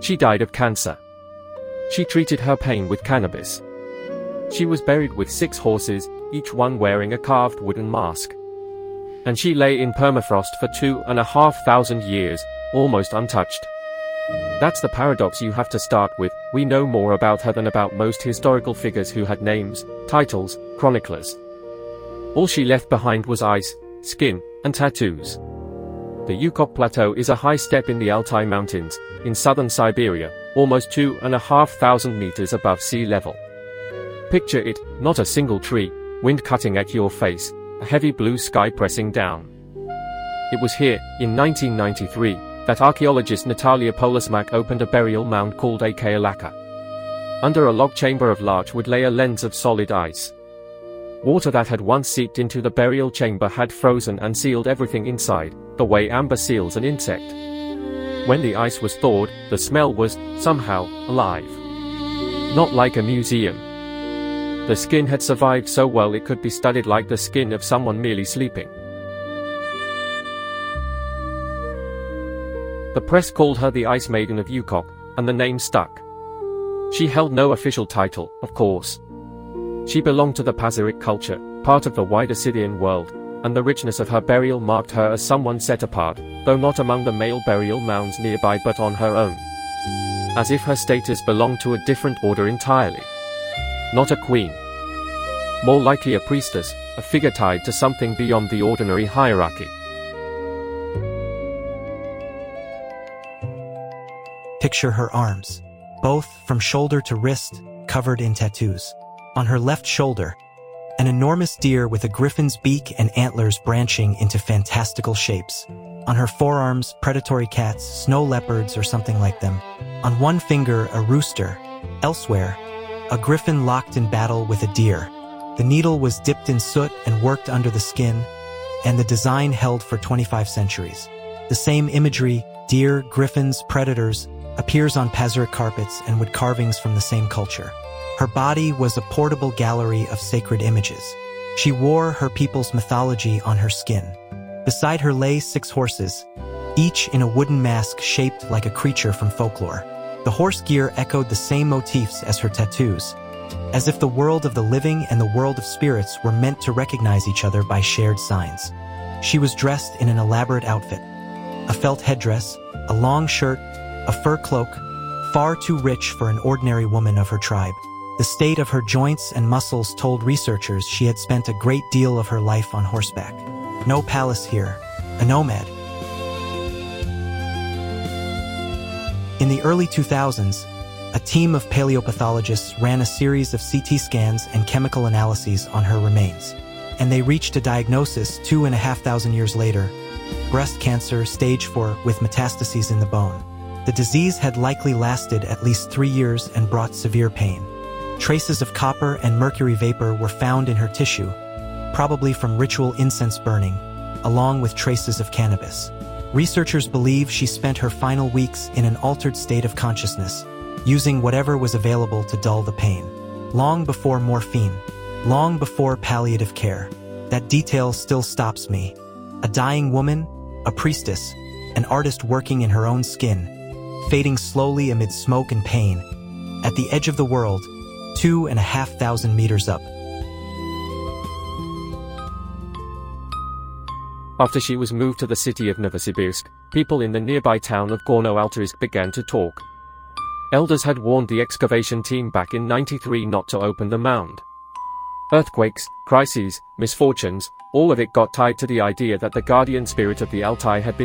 She died of cancer. She treated her pain with cannabis. She was buried with 6 horses, each one wearing a carved wooden mask. And she lay in permafrost for 2,500 years, almost untouched. That's the paradox you have to start with. We know more about her than about most historical figures who had names, titles, chroniclers. All she left behind was ice, skin, and tattoos. The Yukok Plateau is a high steppe in the Altai Mountains, in southern Siberia, almost 2,500 meters above sea level. Picture it, not a single tree, wind cutting at your face, a heavy blue sky pressing down. It was here, in 1993, that archaeologist Natalia Polasmak opened a burial mound called a Kailaka. Under a log chamber of larch would lay a lens of solid ice. Water that had once seeped into the burial chamber had frozen and sealed everything inside, the way amber seals an insect. When the ice was thawed, the smell was, somehow, alive. Not like a museum. The skin had survived so well it could be studied like the skin of someone merely sleeping. The press called her the Ice Maiden of Yukok, and the name stuck. She held no official title, of course. She belonged to the Pazyryk culture, part of the wider Scythian world, and the richness of her burial marked her as someone set apart, though not among the male burial mounds nearby but on her own. As if her status belonged to a different order entirely. Not a queen. More likely a priestess, a figure tied to something beyond the ordinary hierarchy. Picture her arms, both from shoulder to wrist, covered in tattoos. On her left shoulder, an enormous deer with a griffin's beak and antlers branching into fantastical shapes. On her forearms, predatory cats, snow leopards or something like them. On one finger, a rooster. Elsewhere, a griffin locked in battle with a deer. The needle was dipped in soot and worked under the skin, and the design held for 25 centuries. The same imagery, deer, griffins, predators, appears on Pazyryk carpets and wood carvings from the same culture. Her body was a portable gallery of sacred images. She wore her people's mythology on her skin. Beside her lay 6 horses, each in a wooden mask shaped like a creature from folklore. The horse gear echoed the same motifs as her tattoos, as if the world of the living and the world of spirits were meant to recognize each other by shared signs. She was dressed in an elaborate outfit. A felt headdress, a long shirt, a fur cloak, far too rich for an ordinary woman of her tribe. The state of her joints and muscles told researchers she had spent a great deal of her life on horseback. No palace here, a nomad. In the early 2000s, a team of paleopathologists ran a series of CT scans and chemical analyses on her remains, and they reached a diagnosis 2,500 years later: breast cancer, stage 4, with metastases in the bone. The disease had likely lasted at least 3 years and brought severe pain. Traces of copper and mercury vapor were found in her tissue, probably from ritual incense burning, along with traces of cannabis. Researchers believe she spent her final weeks in an altered state of consciousness, using whatever was available to dull the pain. Long before morphine, long before palliative care. That detail still stops me. A dying woman, a priestess, an artist working in her own skin, fading slowly amid smoke and pain, at the edge of the world, 2,500 meters up. After she was moved to the city of Novosibirsk, people in the nearby town of Gorno-Altairsk began to talk. Elders had warned the excavation team back in '93 not to open the mound. Earthquakes, crises, misfortunes, all of it got tied to the idea that the guardian spirit of the Altai had been